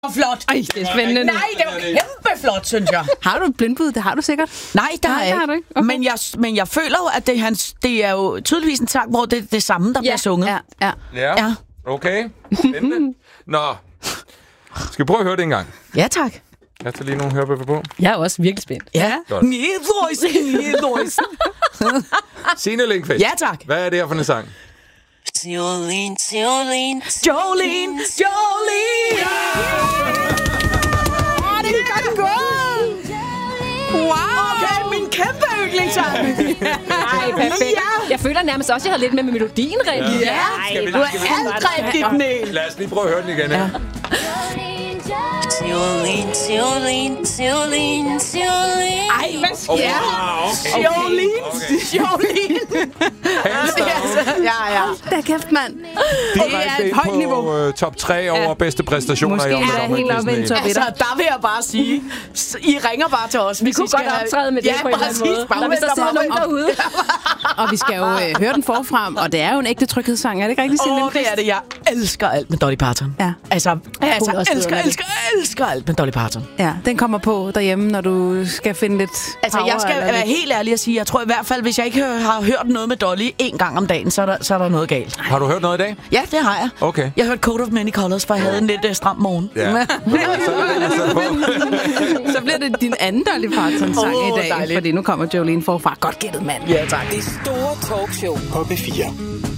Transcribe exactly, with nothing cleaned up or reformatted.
Flot. Ej, det er spændende. Nej, det er jo kæmpe flot, synes jeg. Har du et blindbud? Det har du sikkert. Nej, det har Nej, jeg det har du ikke. ikke. Okay. Men, jeg, men jeg føler jo, at det, er hans, det er jo tydeligvis en sang, hvor det er det samme, der Ja, bliver sunget. ja, ja. Ja, Ja. okay. Spændende. Nå, skal vi prøve at høre det en gang? Ja, tak. Jeg tager lige nogle hørebøffer på. Jeg er også virkelig spændt. Ja. Godt. Nedrøjsen, nedrøjsen. Signe Lindqvist. Ja, tak. Hvad er det her for en sang? Jolene, Jolene, Jolene, Jolene. Åh, det er godt gået. Wow. Okay, min kæmpe yndlingssang. Ej, perfekt. Ja. Jeg føler nærmest også, at jeg havde lidt med med melodien, Rikke. Ja, Skal vi- du skal vi- er alt rigtigt, Niel. Lad os lige prøve at høre den igen. Ja. Jolene, Jolene, Jolene, Jolene. Ej, hvad sker Oh, der? okay. Jolene, Okay. Jolene. Hands Det er down. altså- Ja, ja. Der kæft, mand. Direkte et ind højt på niveau. uh, top tre over bedste præstationer Måske i år. er det helt op i en top Altså, der vil jeg bare sige, s- I ringer bare til os. Vi kunne godt optræde med det på en eller anden måde. Der, hvis der sidder nogen derude. Og vi skal jo øh, høre den forfra, og det er jo en ægte tryghedssang. Er det ikke rigtigt, Signe Åh, Lindqvist? det er det. Jeg elsker alt med Dolly Parton. Ja. Altså, altså også elsker, vidunderligt. elsker, elsker alt med Dolly Parton. Ja, den kommer på derhjemme, når du skal finde lidt Altså, power jeg skal eller være lidt- helt ærlig at sige, jeg tror i hvert fald, hvis jeg ikke hø- har hørt noget med Dolly en gang om dagen, så er der, så er der noget galt. Har du hørt noget i dag? Ja, det har jeg. Okay. Jeg har hørt Coat of Many Colors, for jeg havde en lidt uh, stram morgen. Ja. Så bliver det din anden Dolly Parton-sang Åh, i dag, dejligt. fordi nu kommer Jolene forfra. Godt gættet, mand. Ja, tak. Det store talkshow på B fire.